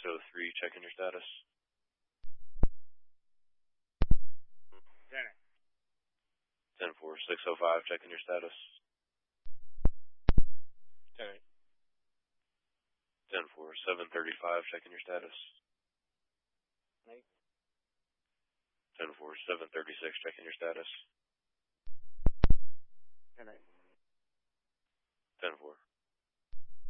checking your status. 10-4, 605, checking your status. 10-4, 735, checking your status. 10-4, 736, checking your status. 10-4.